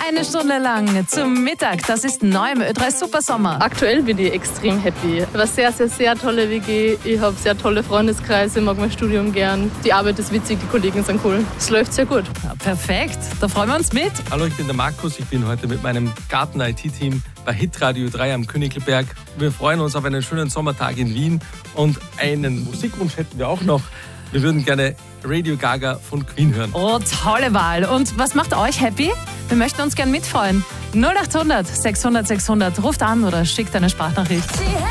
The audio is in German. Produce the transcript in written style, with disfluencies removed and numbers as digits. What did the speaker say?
Eine Stunde lang zum Mittag. Das ist neu im Ö3 Supersommer. Aktuell bin ich extrem happy. War sehr tolle WG. Ich habe sehr tolle Freundeskreise, mag mein Studium gern. Die Arbeit ist witzig, die Kollegen sind cool. Es läuft sehr gut. Ja, perfekt, da freuen wir uns mit. Hallo, ich bin der Markus. Ich bin heute mit meinem Garten-IT-Team bei Hitradio 3 am Königlberg. Wir freuen uns auf einen schönen Sommertag in Wien. Und einen Musikwunsch hätten wir auch noch. Wir würden gerne Radio Gaga von Queen hören. Oh, tolle Wahl. Und was macht euch happy? Wir möchten uns gern mitfreuen. 0800 600 600. Ruft an oder schickt eine Sprachnachricht.